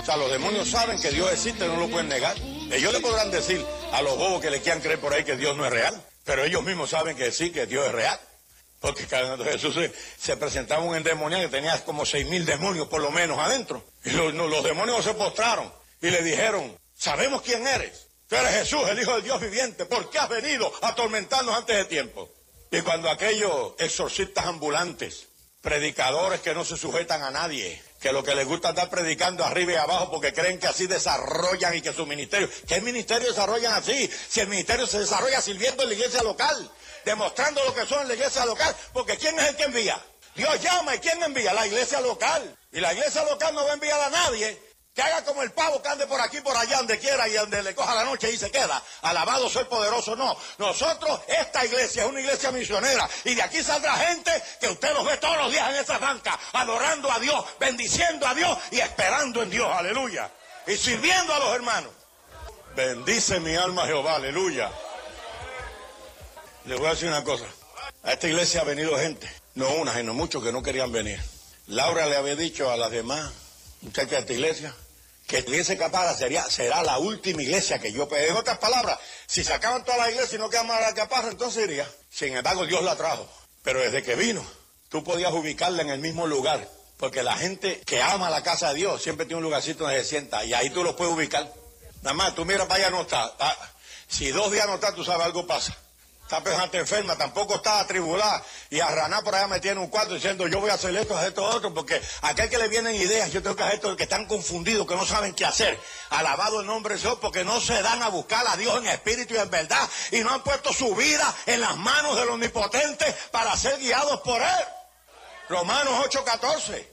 O sea, los demonios saben que Dios existe, no lo pueden negar. Ellos le podrán decir a los bobos que le quieran creer por ahí que Dios no es real, pero ellos mismos saben que sí, que Dios es real. Porque cuando Jesús se presentaba un endemoniado que tenía como 6,000 demonios por lo menos adentro. Y los demonios se postraron y le dijeron, sabemos quién eres. Tú eres Jesús, el Hijo del Dios viviente. ¿Por qué has venido a atormentarnos antes de tiempo? Y cuando aquellos exorcistas ambulantes, predicadores que no se sujetan a nadie, que lo que les gusta es estar predicando arriba y abajo porque creen que así desarrollan y que su ministerio... ¿Qué ministerio desarrollan así? Si el ministerio se desarrolla sirviendo en la iglesia local, demostrando lo que son en la iglesia local, porque ¿quién es el que envía? Dios llama, ¿y quién envía? La iglesia local. Y la iglesia local no va a enviar a nadie que haga como el pavo que ande por aquí, por allá, donde quiera y donde le coja la noche y se queda. Alabado sea el poderoso. No, nosotros, esta iglesia es una iglesia misionera y de aquí saldrá gente que usted los ve todos los días en esa banca, adorando a Dios, bendiciendo a Dios y esperando en Dios, aleluya, y sirviendo a los hermanos. Bendice mi alma Jehová, aleluya. Les voy a decir una cosa, a esta iglesia ha venido gente, no una, sino muchos que no querían venir. Laura le había dicho a las demás muchachas de esta iglesia que la iglesia Capara será la última iglesia que yo... En otras palabras, si se acaban todas las iglesias y no queda más la Capara, entonces iría. Sin embargo, Dios la trajo. Pero desde que vino, tú podías ubicarla en el mismo lugar, porque la gente que ama la casa de Dios siempre tiene un lugarcito donde se sienta, y ahí tú lo puedes ubicar. Nada más, tú miras para allá, no está. Si 2 días no está, tú sabes, algo pasa. Está pesante enferma, tampoco está atribulada y a ranar por allá metida en un cuarto diciendo yo voy a hacer esto, otro, porque aquel que le vienen ideas, yo tengo que hacer esto, que están confundidos, que no saben qué hacer. Alabado el nombre de Dios, porque no se dan a buscar a Dios en espíritu y en verdad y no han puesto su vida en las manos del Omnipotente para ser guiados por Él. Romanos 8:14.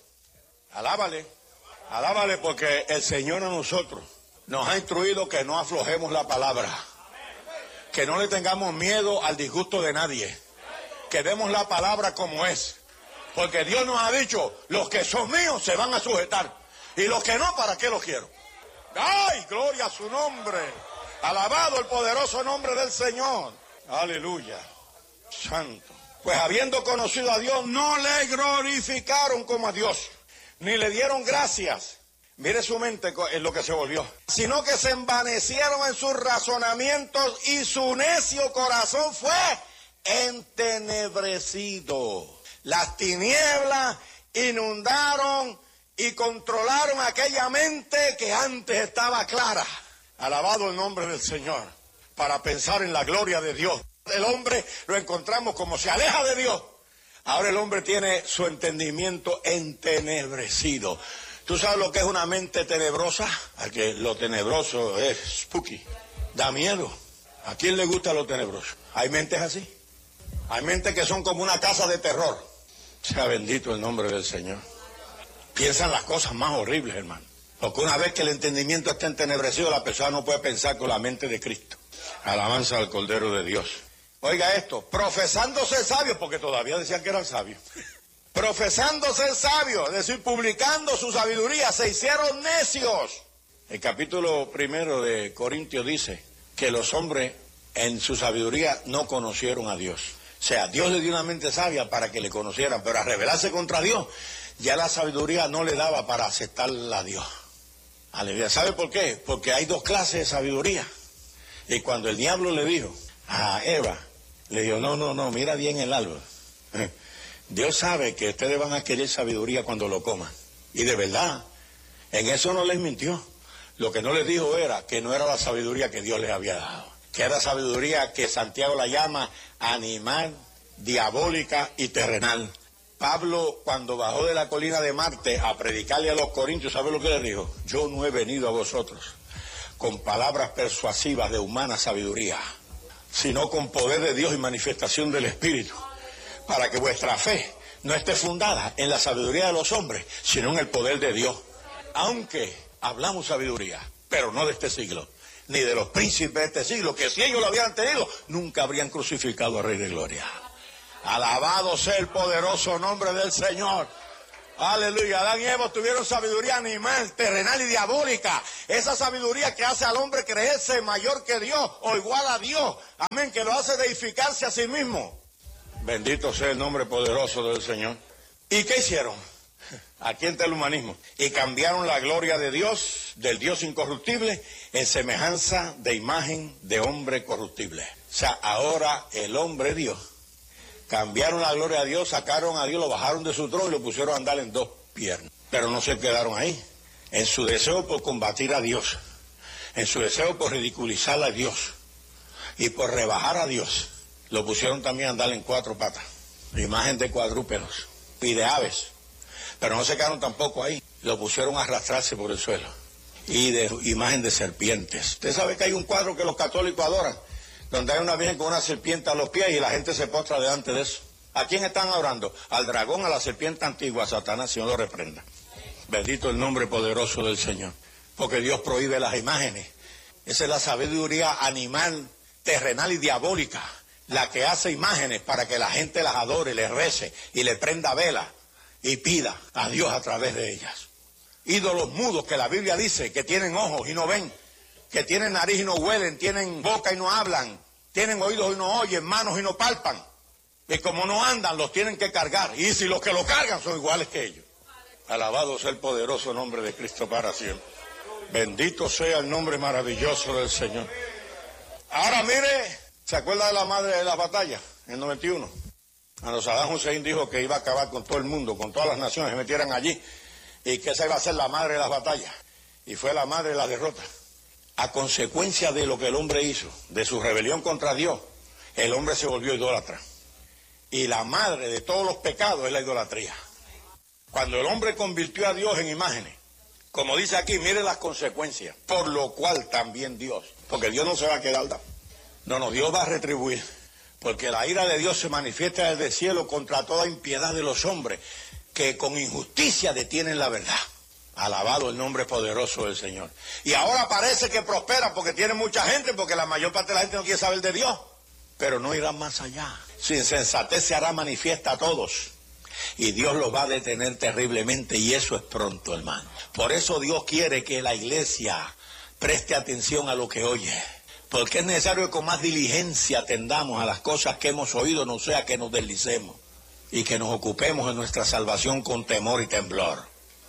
Alábale porque el Señor a nosotros nos ha instruido que no aflojemos la palabra. Que no le tengamos miedo al disgusto de nadie. Que demos la palabra como es. Porque Dios nos ha dicho, los que son míos se van a sujetar. Y los que no, ¿para qué los quiero? ¡Ay, gloria a su nombre! Alabado el poderoso nombre del Señor. Aleluya. Santo. Pues habiendo conocido a Dios, no le glorificaron como a Dios. Ni le dieron gracias. Mire su mente en lo que se volvió. Sino que se envanecieron en sus razonamientos y su necio corazón fue entenebrecido. Las tinieblas inundaron y controlaron aquella mente que antes estaba clara. Alabado el nombre del Señor. Para pensar en la gloria de Dios. El hombre lo encontramos como se aleja de Dios. Ahora el hombre tiene su entendimiento entenebrecido. ¿Tú sabes lo que es una mente tenebrosa? A que lo tenebroso es spooky, da miedo. ¿A quién le gusta lo tenebroso? Hay mentes así. Hay mentes que son como una casa de terror. Sea bendito el nombre del Señor. Piensan las cosas más horribles, hermano. Porque una vez que el entendimiento está entenebrecido, la persona no puede pensar con la mente de Cristo. Alabanza al Cordero de Dios. Oiga esto, profesándose sabios, porque todavía decían que eran sabios. Profesándose sabios, es decir, publicando su sabiduría, se hicieron necios. El capítulo 1 de Corintios dice que los hombres en su sabiduría no conocieron a Dios. O sea, Dios le dio una mente sabia para que le conocieran, pero a rebelarse contra Dios, ya la sabiduría no le daba para aceptarla a Dios. Aleluya. ¿Sabe por qué? Porque hay 2 clases de sabiduría. Y cuando el diablo le dijo a Eva, le dijo, no, mira bien el árbol. Dios sabe que ustedes van a adquirir sabiduría cuando lo coman. Y de verdad, en eso no les mintió. Lo que no les dijo era que no era la sabiduría que Dios les había dado. Que era sabiduría que Santiago la llama animal, diabólica y terrenal. Pablo, cuando bajó de la colina de Marte a predicarle a los corintios, ¿sabe lo que les dijo? Yo no he venido a vosotros con palabras persuasivas de humana sabiduría, sino con poder de Dios y manifestación del Espíritu, para que vuestra fe no esté fundada en la sabiduría de los hombres, sino en el poder de Dios. Aunque hablamos sabiduría, pero no de este siglo, ni de los príncipes de este siglo, que si ellos lo habían tenido, nunca habrían crucificado al Rey de Gloria. Alabado sea el poderoso nombre del Señor. Aleluya. Adán y Eva tuvieron sabiduría animal, terrenal y diabólica. Esa sabiduría que hace al hombre creerse mayor que Dios o igual a Dios. Amén. Que lo hace deificarse a sí mismo. Bendito sea el nombre poderoso del Señor. ¿Y qué hicieron? Aquí entra el humanismo. Y cambiaron la gloria de Dios, del Dios incorruptible, en semejanza de imagen de hombre corruptible. O sea, ahora el hombre Dios, cambiaron la gloria de Dios, sacaron a Dios, lo bajaron de su trono y lo pusieron a andar en dos piernas. Pero no se quedaron ahí. En su deseo por combatir a Dios, en su deseo por ridiculizar a Dios y por rebajar a Dios, lo pusieron también a andar en cuatro patas, imagen de cuadrúpedos y de aves. Pero no se quedaron tampoco ahí, lo pusieron a arrastrarse por el suelo y de imagen de serpientes. Usted sabe que hay un cuadro que los católicos adoran, donde hay una virgen con una serpiente a los pies y la gente se postra delante de eso. ¿A quién están adorando? Al dragón, a la serpiente antigua, a Satanás, Señor lo reprenda. Bendito el nombre poderoso del Señor, porque Dios prohíbe las imágenes. Esa es la sabiduría animal, terrenal y diabólica, la que hace imágenes para que la gente las adore, les rece y le prenda vela y pida a Dios a través de ellas. Ídolos mudos que la Biblia dice que tienen ojos y no ven, que tienen nariz y no huelen, tienen boca y no hablan, tienen oídos y no oyen, manos y no palpan. Y como no andan, los tienen que cargar. Y si los que lo cargan son iguales que ellos. Alabado sea el poderoso nombre de Cristo para siempre. Bendito sea el nombre maravilloso del Señor. Ahora mire, ¿se acuerda de la madre de la batalla en el 91? Cuando Saddam Hussein dijo que iba a acabar con todo el mundo, con todas las naciones, se metieran allí, y que esa iba a ser la madre de las batallas. Y fue la madre de la derrota. A consecuencia de lo que el hombre hizo, de su rebelión contra Dios, el hombre se volvió idólatra. Y la madre de todos los pecados es la idolatría. Cuando el hombre convirtió a Dios en imágenes, como dice aquí, mire las consecuencias, por lo cual también Dios, porque Dios no se va a quedar, no, Dios va a retribuir, porque la ira de Dios se manifiesta desde el cielo contra toda impiedad de los hombres, que con injusticia detienen la verdad. Alabado el nombre poderoso del Señor. Y ahora parece que prospera porque tiene mucha gente, porque la mayor parte de la gente no quiere saber de Dios, pero no irán más allá. Su insensatez se hará manifiesta a todos. Y Dios los va a detener terriblemente, y eso es pronto, hermano. Por eso Dios quiere que la iglesia preste atención a lo que oye, porque es necesario que con más diligencia atendamos a las cosas que hemos oído, no sea que nos deslicemos, y que nos ocupemos de nuestra salvación con temor y temblor.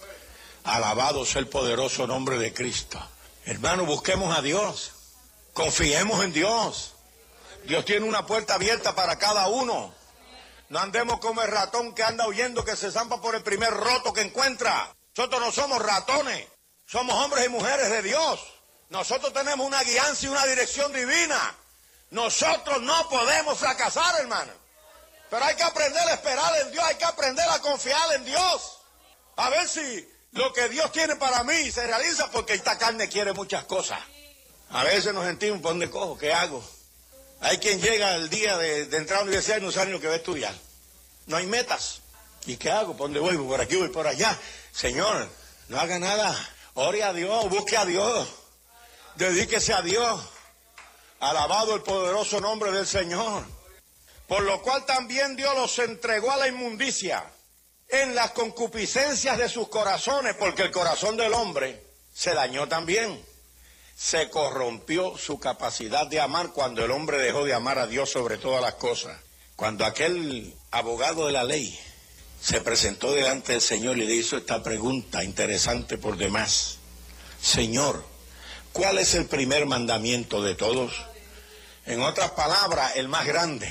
Alabado sea el poderoso nombre de Cristo. Hermano, busquemos a Dios, confiemos en Dios. Dios tiene una puerta abierta para cada uno. No andemos como el ratón que anda huyendo, que se zampa por el primer roto que encuentra. Nosotros no somos ratones, somos hombres y mujeres de Dios. Nosotros tenemos una guianza y una dirección divina. Nosotros no podemos fracasar, hermano. Pero hay que aprender a esperar en Dios, hay que aprender a confiar en Dios. A ver si lo que Dios tiene para mí se realiza, porque esta carne quiere muchas cosas. A veces nos sentimos, ¿por dónde cojo? ¿Qué hago? Hay quien llega el día de entrar a la universidad y no sabe lo que va a estudiar. No hay metas. ¿Y qué hago? ¿Por dónde voy? ¿Por aquí? ¿Voy por allá? Señor, no haga nada. Ore a Dios, busque a Dios. Dedíquese a Dios. Alabado el poderoso nombre del Señor. Por lo cual también Dios los entregó a la inmundicia en las concupiscencias de sus corazones, porque el corazón del hombre se dañó también. Se corrompió su capacidad de amar cuando el hombre dejó de amar a Dios sobre todas las cosas. Cuando aquel abogado de la ley se presentó delante del Señor y le hizo esta pregunta interesante por demás. Señor, ¿cuál es el primer mandamiento de todos? En otras palabras, el más grande.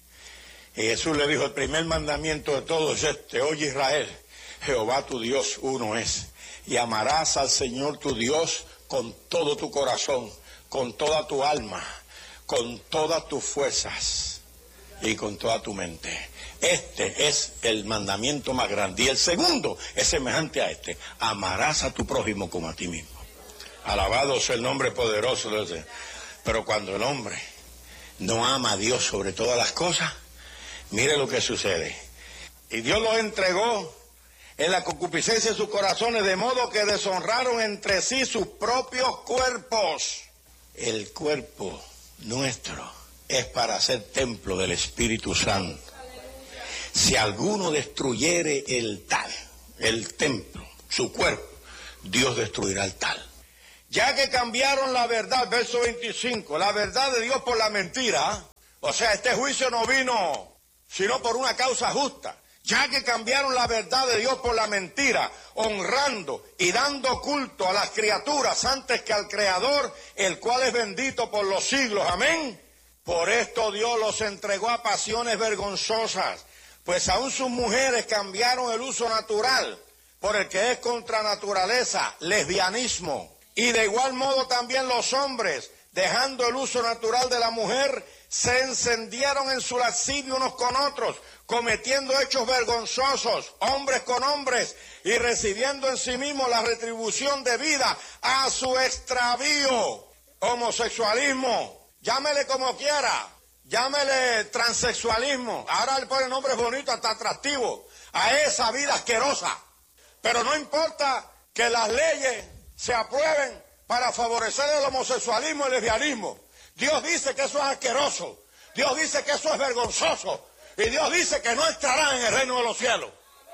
Y Jesús le dijo, el primer mandamiento de todos es este: oye Israel, Jehová tu Dios uno es, y amarás al Señor tu Dios con todo tu corazón, con toda tu alma, con todas tus fuerzas y con toda tu mente. Este es el mandamiento más grande. Y el segundo es semejante a este: amarás a tu prójimo como a ti mismo. Alabado sea el nombre poderoso de Dios. Pero cuando el hombre no ama a Dios sobre todas las cosas, mire lo que sucede. Y Dios los entregó en la concupiscencia de sus corazones, de modo que deshonraron entre sí sus propios cuerpos. El cuerpo nuestro es para ser templo del Espíritu Santo. Si alguno destruyere el tal, el templo, su cuerpo, Dios destruirá el tal. Ya que cambiaron la verdad, verso 25, la verdad de Dios por la mentira, o sea, este juicio no vino sino por una causa justa. ya que cambiaron la verdad de Dios por la mentira, honrando y dando culto a las criaturas antes que al Creador, el cual es bendito por los siglos. Amén. Por esto Dios los entregó a pasiones vergonzosas, pues aún sus mujeres cambiaron el uso natural por el que es contra naturaleza, lesbianismo. Y de igual modo también los hombres, dejando el uso natural de la mujer, se encendieron en su lascivia unos con otros, cometiendo hechos vergonzosos, hombres con hombres, y recibiendo en sí mismos la retribución debida a su extravío. Homosexualismo, llámele como quiera, llámele transexualismo, ahora le pone nombres bonitos, hasta atractivos, a esa vida asquerosa. Pero no importa que las leyes se aprueben para favorecer el homosexualismo y el lesbianismo. Dios dice que eso es asqueroso, Dios dice que eso es vergonzoso, y Dios dice que no entrarán en el reino de los cielos.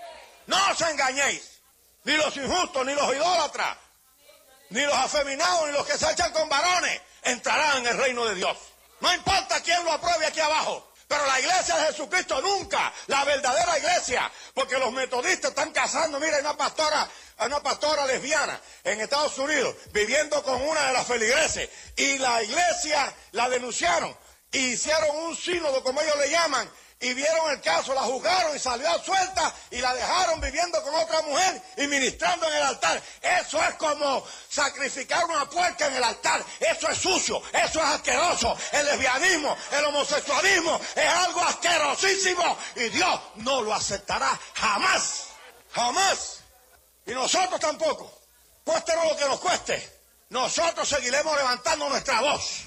No os engañéis, ni los injustos, ni los idólatras, ni los afeminados, ni los que se echan con varones, entrarán en el reino de Dios. No importa quién lo apruebe aquí abajo, pero la iglesia de Jesucristo nunca, la verdadera iglesia, porque los metodistas están casando. Mira, hay una pastora lesbiana en Estados Unidos viviendo con una de las feligreses, y la iglesia la denunciaron, y hicieron un sínodo, como ellos le llaman, y vieron el caso, la juzgaron y salió suelta, y la dejaron viviendo con otra mujer y ministrando en el altar. Eso es como sacrificar una puerca en el altar. Eso es sucio, eso es asqueroso. El lesbianismo, el homosexualismo es algo asquerosísimo, y Dios no lo aceptará jamás, jamás. Y nosotros tampoco, cuéstenos lo que nos cueste, nosotros seguiremos levantando nuestra voz,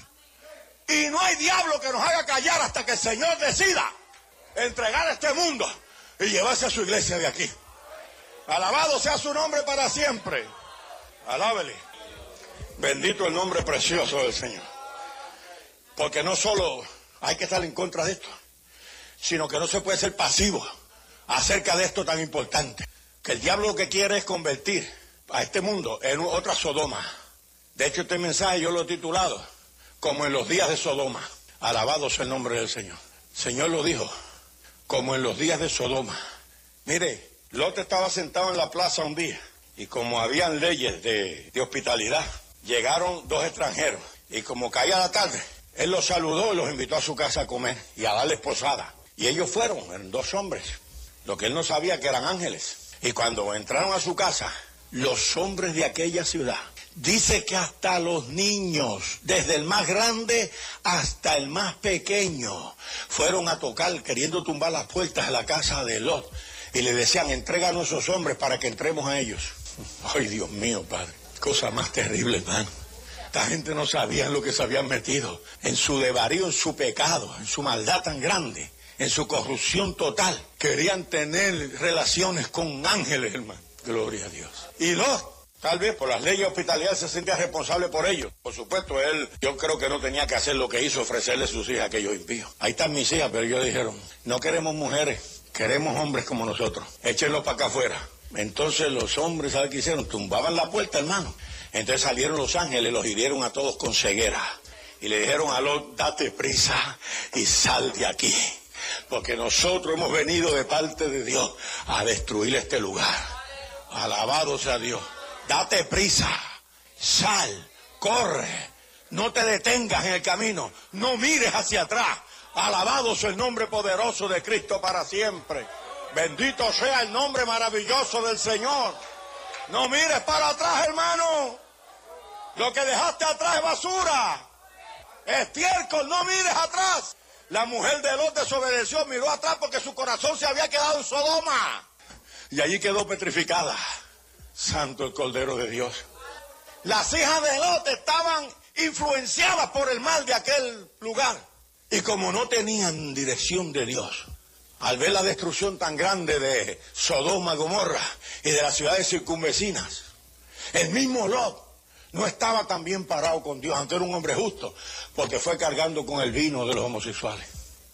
y no hay diablo que nos haga callar hasta que el Señor decida entregar este mundo y llevarse a su iglesia de aquí. Alabado sea su nombre para siempre. Alábele. Bendito el nombre precioso del Señor. Porque no solo hay que estar en contra de esto, sino que no se puede ser pasivo acerca de esto tan importante. Que el diablo lo que quiere es convertir a este mundo en otra Sodoma. De hecho, este mensaje yo lo he titulado como en los días de Sodoma. Alabado sea el nombre del Señor. El Señor lo dijo, como en los días de Sodoma. Mire, Lot estaba sentado en la plaza un día, y como habían leyes de hospitalidad, llegaron dos extranjeros, y como caía la tarde, él los saludó y los invitó a su casa a comer y a darles posada. Y ellos fueron, eran dos hombres, lo que él no sabía que eran ángeles. Y cuando entraron a su casa, los hombres de aquella ciudad, dice que hasta los niños, desde el más grande hasta el más pequeño, fueron a tocar, queriendo tumbar las puertas de la casa de Lot, y le decían, entréganos a esos hombres para que entremos a ellos. Ay, Dios mío, Padre, cosa más terrible, hermano. Esta gente no sabía en lo que se habían metido, en su desvarío, en su pecado, en su maldad tan grande, en su corrupción total. Querían tener relaciones con ángeles, hermano. Gloria a Dios. Y Lot, tal vez por las leyes de hospitalidad, se sentía responsable por ellos. Por supuesto, él, yo creo que no tenía que hacer lo que hizo, ofrecerle sus hijas a aquellos impíos. Ahí están mis hijas, pero ellos dijeron, no queremos mujeres, queremos hombres como nosotros. Échenlos para acá afuera. Entonces los hombres, ¿sabe qué hicieron? Tumbaban la puerta, hermano. Entonces salieron los ángeles, los hirieron a todos con ceguera. Y le dijeron a Lot, date prisa y sal de aquí. Porque nosotros hemos venido de parte de Dios a destruir este lugar. Alabado sea Dios. Date prisa, sal, corre, no te detengas en el camino, no mires hacia atrás. Alabado sea el nombre poderoso de Cristo para siempre. Bendito sea el nombre maravilloso del Señor. No mires para atrás, hermano. Lo que dejaste atrás es basura, estiércol, no mires atrás. La mujer de Lot desobedeció, miró atrás porque su corazón se había quedado en Sodoma. Y allí quedó petrificada. Santo el Cordero de Dios. Las hijas de Lot estaban influenciadas por el mal de aquel lugar. Y como no tenían dirección de Dios, al ver la destrucción tan grande de Sodoma, Gomorra y de las ciudades circunvecinas, el mismo Lot no estaba tan bien parado con Dios, aunque era un hombre justo, porque fue cargando con el vino de los homosexuales.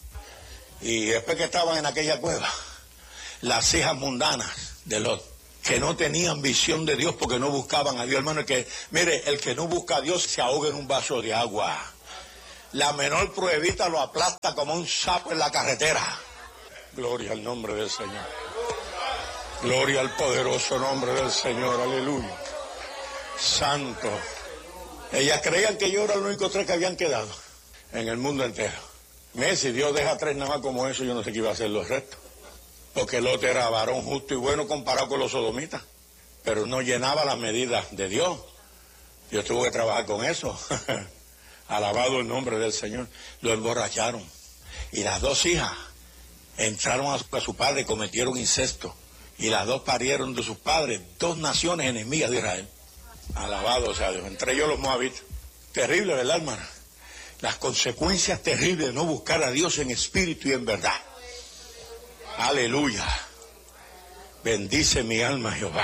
Y después que estaban en aquella cueva, las hijas mundanas de Lot, que no tenían visión de Dios porque no buscaban a Dios, hermano, mire, el que no busca a Dios se ahoga en un vaso de agua. La menor pruebita lo aplasta como un sapo en la carretera. Gloria al nombre del Señor. Gloria al poderoso nombre del Señor. Aleluya. Santo. Ellas creían que yo era el único 3 que habían quedado en el mundo entero. Mire, si Dios deja 3 nada más como eso, yo no sé qué iba a hacer los restos. Porque Lot era varón justo y bueno comparado con los sodomitas. Pero no llenaba las medidas de Dios. Dios tuvo que trabajar con eso. Alabado el nombre del Señor. Lo emborracharon. Y las 2 hijas entraron a su padre y cometieron incesto. Y las 2 parieron de sus padres 2 naciones enemigas de Israel. Alabado sea Dios. Entre ellos los moabitas. Terrible, ¿verdad, hermana? Las consecuencias terribles de no buscar a Dios en espíritu y en verdad. Aleluya. Bendice mi alma Jehová.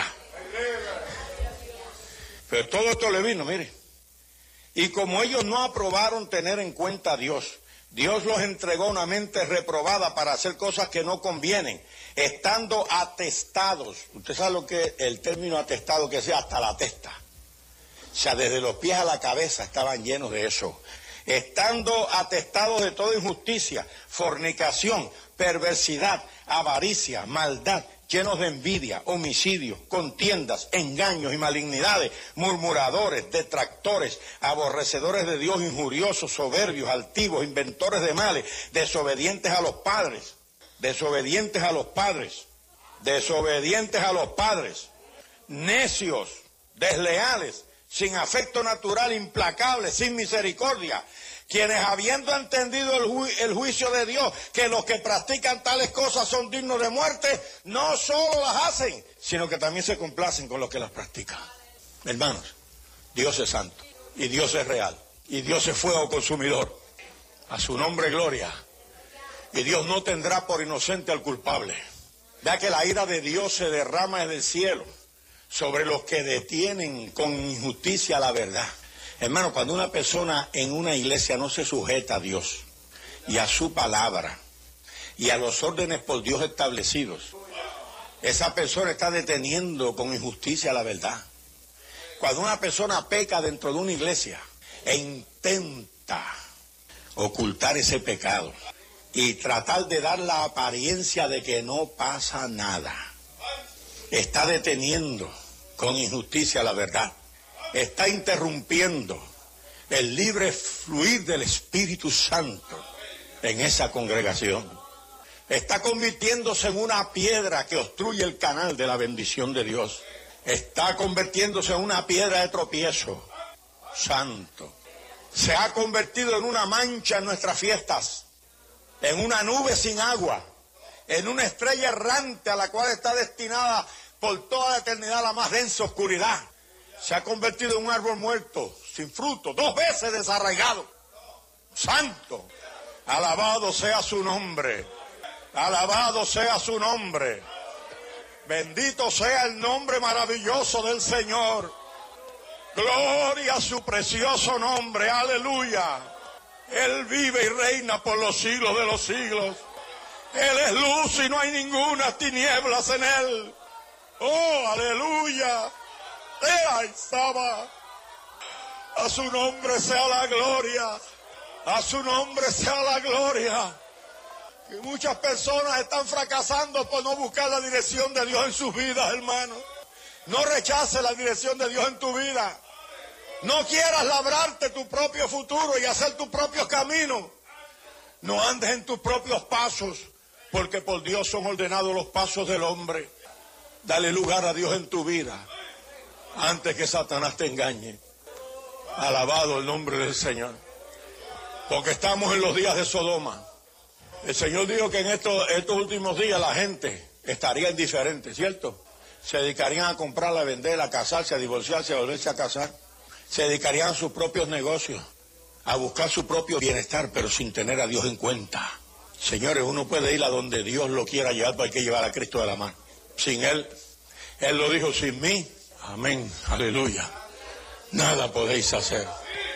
Pero todo esto le vino, mire. Y como ellos no aprobaron tener en cuenta a Dios, Dios los entregó una mente reprobada para hacer cosas que no convienen, estando atestados. Usted sabe lo que es el término atestado, que sea hasta la testa. O sea, desde los pies a la cabeza estaban llenos de eso. Estando atestados de toda injusticia, fornicación, perversidad, avaricia, maldad, llenos de envidia, homicidios, contiendas, engaños y malignidades, murmuradores, detractores, aborrecedores de Dios, injuriosos, soberbios, altivos, inventores de males, desobedientes a los padres, necios, desleales, sin afecto natural, implacables, sin misericordia, quienes habiendo entendido el juicio de Dios, que los que practican tales cosas son dignos de muerte, no solo las hacen, sino que también se complacen con los que las practican. Hermanos, Dios es santo, y Dios es real, y Dios es fuego consumidor. A su nombre gloria. Y Dios no tendrá por inocente al culpable. Vea que la ira de Dios se derrama desde el cielo sobre los que detienen con injusticia la verdad. Hermano, cuando una persona en una iglesia no se sujeta a Dios y a su palabra y a los órdenes por Dios establecidos, esa persona está deteniendo con injusticia la verdad. Cuando una persona peca dentro de una iglesia e intenta ocultar ese pecado y tratar de dar la apariencia de que no pasa nada, está deteniendo con injusticia la verdad. Está interrumpiendo el libre fluir del Espíritu Santo en esa congregación. Está convirtiéndose en una piedra que obstruye el canal de la bendición de Dios. Está convirtiéndose en una piedra de tropiezo. Santo. Se ha convertido en una mancha en nuestras fiestas, en una nube sin agua, en una estrella errante a la cual está destinada por toda la eternidad la más densa oscuridad. Se ha convertido en un árbol muerto, sin fruto, 2 veces desarraigado. Santo, alabado sea su nombre, alabado sea su nombre. Bendito sea el nombre maravilloso del Señor. Gloria a su precioso nombre, aleluya. Él vive y reina por los siglos de los siglos. Él es luz y no hay ninguna tinieblas en él. Oh, aleluya. A su nombre sea la gloria. A su nombre sea la gloria. Que muchas personas están fracasando por no buscar la dirección de Dios en sus vidas, hermano. No rechaces la dirección de Dios en tu vida. No quieras labrarte tu propio futuro y hacer tus propios caminos. No andes en tus propios pasos, porque por Dios son ordenados los pasos del hombre. Dale lugar a Dios en tu vida antes que Satanás te engañe. Alabado el nombre del Señor. Porque estamos en los días de Sodoma. El Señor dijo que en estos últimos días la gente estaría indiferente, ¿cierto? Se dedicarían a comprar, a vender, a casarse, a divorciarse, a volverse a casar. Se dedicarían a sus propios negocios, a buscar su propio bienestar, pero sin tener a Dios en cuenta. Señores, uno puede ir a donde Dios lo quiera llevar, pero hay que llevar a Cristo de la mano. Sin Él lo dijo, sin mí, amén, aleluya, nada podéis hacer.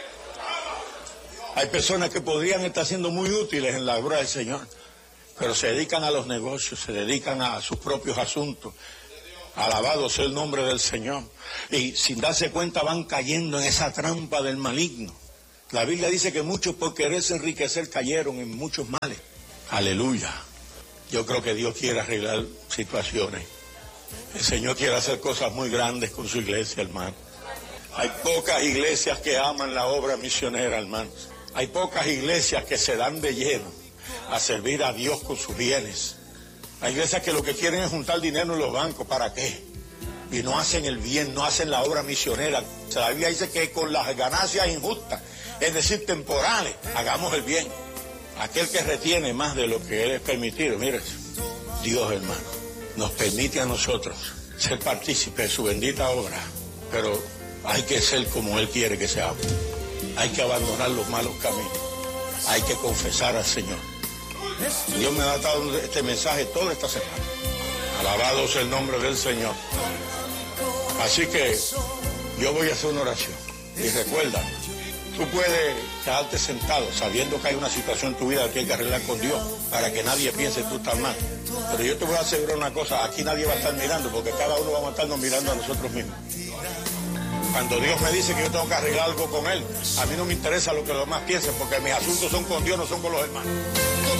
Hay personas que podrían estar siendo muy útiles en la obra del Señor, pero se dedican a los negocios, se dedican a sus propios asuntos. Alabado sea el nombre del Señor. Y sin darse cuenta van cayendo en esa trampa del maligno. La Biblia dice que muchos por quererse enriquecer cayeron en muchos males. Aleluya. Yo creo que Dios quiere arreglar situaciones. El Señor quiere hacer cosas muy grandes con su iglesia, hermano. Hay pocas iglesias que aman la obra misionera, hermanos. Hay pocas iglesias que se dan de lleno a servir a Dios con sus bienes. Hay iglesias que lo que quieren es juntar dinero en los bancos. ¿Para qué? Y no hacen el bien, no hacen la obra misionera. La Biblia dice que con las ganancias injustas, es decir, temporales, hagamos el bien. Aquel que retiene más de lo que Él es permitido, mire, Dios, hermano, nos permite a nosotros ser partícipes de su bendita obra, pero hay que ser como Él quiere que seamos. Hay que abandonar los malos caminos. Hay que confesar al Señor. Dios me ha dado este mensaje toda esta semana. Alabado sea el nombre del Señor. Así que yo voy a hacer una oración. Y recuerda, tú puedes quedarte sentado sabiendo que hay una situación en tu vida que tienes que arreglar con Dios para que nadie piense que tú estás mal. Pero yo te voy a asegurar una cosa, aquí nadie va a estar mirando porque cada uno vamos a estarnos mirando a nosotros mismos. Cuando Dios me dice que yo tengo que arreglar algo con Él, a mí no me interesa lo que los demás piensen porque mis asuntos son con Dios, no son con los hermanos.